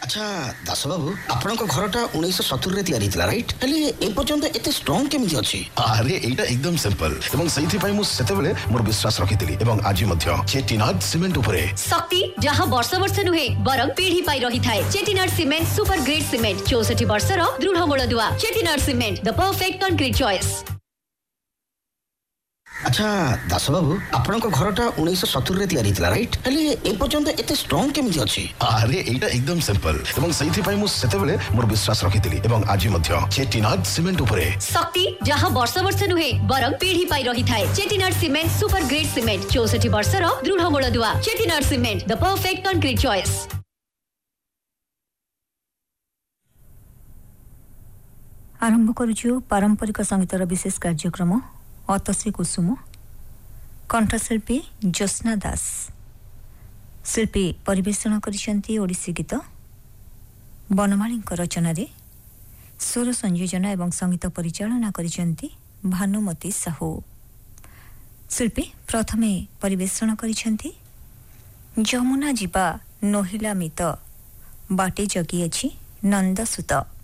अच्छा दास बाबू आपनका घरटा 1970 रे तयारी थिला राइट हेले ए पर्यंत एते स्ट्रांग केमिति अछि? अरे एटा एकदम सिंपल एवं सही पाई मु सेतेबेले मोर विश्वास रखितिली एवं आज मध्य चेटिनाड सीमेंट उपरे शक्ति जहां वर्ष वर्ष नुहे बरं पीढ़ी पाई रही थाए। Chettinad cement super grade cement 64 वर्षर दृढ़ मूलदुआ। Chettinad cement the perfect concrete choice. अच्छा दास बाबू आपनका घरटा 1970 रे तयारी थिला राइट हेले ए पर्यंत एते स्ट्रांग केमिति अछि? अरे एटा एकदम सिंपल एवं सही पाई मु सेतेबेले मोर विश्वास रखितिली एवं आज मध्य चेटिनाड सीमेंट उपरे शक्ति जहां वर्ष वर्ष नुहे बरं पीढ़ी पाई रही थाए। Chettinad cement super grade cement 64 वर्षर दृढ़ मूलदुआ। Chettinad cement the perfect concrete choice. आरंभ करुछु पारंपरिक संगीतर विशेष कार्यक्रम अतश्री कुसुम। कंठशिल्पी ज्योत्स्ना दास शिल्पी परिवेषण करिसेंती ओडिसी गीत। बनमाली रचना रे स्वर संयोजन एवं संगीत परिचालना करिसेंती भानुमती साहू। शिल्पी प्रथमे परिवेषण करिसेंती जमुना जीवा नहिला मित बाटे जगी अछि नंदसुत।